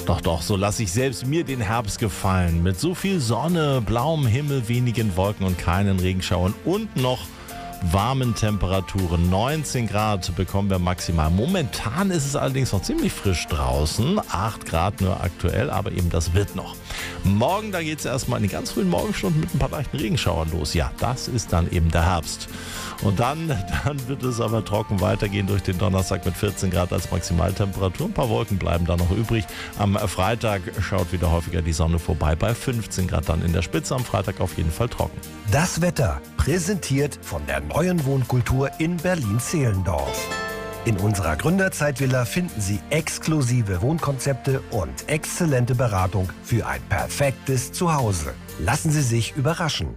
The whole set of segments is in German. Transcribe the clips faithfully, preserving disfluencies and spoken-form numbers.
Doch, doch, so lasse ich selbst mir den Herbst gefallen. Mit so viel Sonne, blauem Himmel, wenigen Wolken und keinen Regenschauern und noch warmen Temperaturen. neunzehn Grad bekommen wir maximal. Momentan ist es allerdings noch ziemlich frisch draußen. acht Grad nur aktuell, aber eben das wird noch. Morgen, da geht es erstmal in die ganz frühen Morgenstunden mit ein paar leichten Regenschauern los. Ja, das ist dann eben der Herbst. Und dann, dann wird es aber trocken weitergehen durch den Donnerstag mit vierzehn Grad als Maximaltemperatur. Ein paar Wolken bleiben da noch übrig. Am Freitag schaut wieder häufiger die Sonne vorbei bei fünfzehn Grad dann in der Spitze. Am Freitag auf jeden Fall trocken. Das Wetter präsentiert von der neuen Wohnkultur in Berlin-Zehlendorf. In unserer Gründerzeitvilla finden Sie exklusive Wohnkonzepte und exzellente Beratung für ein perfektes Zuhause. Lassen Sie sich überraschen.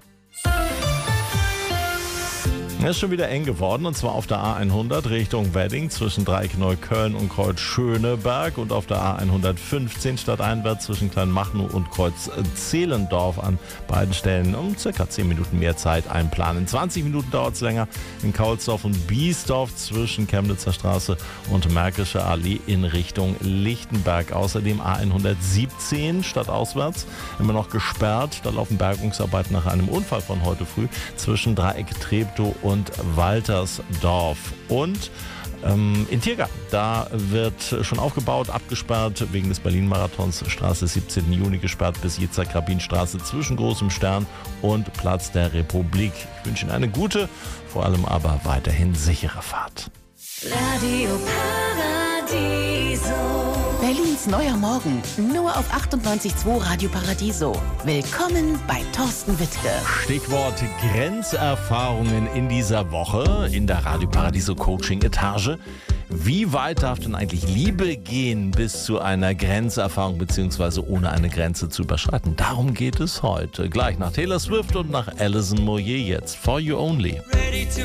Es ist schon wieder eng geworden, und zwar auf der A hundert Richtung Wedding zwischen Dreieck-Neukölln und Kreuz-Schöneberg und auf der A hundertfünfzehn stadteinwärts zwischen Kleinmachnow und Kreuz-Zehlendorf an beiden Stellen um circa zehn Minuten mehr Zeit einplanen. zwanzig Minuten dauert es länger in Kaulsdorf und Biesdorf zwischen Chemnitzer Straße und Märkische Allee in Richtung Lichtenberg. Außerdem A hundertsiebzehn stadtauswärts immer noch gesperrt. Da laufen Bergungsarbeiten nach einem Unfall von heute früh zwischen Dreieck-Treptow und und Waltersdorf. Und ähm, in Tiergarten, da wird schon aufgebaut, abgesperrt wegen des Berlin-Marathons. Straße siebzehnten Juni gesperrt bis Jitzek-Rabin-Straße zwischen Großem Stern und Platz der Republik. Ich wünsche Ihnen eine gute, vor allem aber weiterhin sichere Fahrt. Radio Paradiso. Berlins neuer Morgen, nur auf achtundneunzig Komma zwei Radio Paradiso. Willkommen bei Thorsten Wittke. Stichwort Grenzerfahrungen in dieser Woche in der Radio Paradiso Coaching Etage. Wie weit darf denn eigentlich Liebe gehen bis zu einer Grenzerfahrung bzw. ohne eine Grenze zu überschreiten? Darum geht es heute. Gleich nach Taylor Swift und nach Alison Moyet jetzt. For You Only.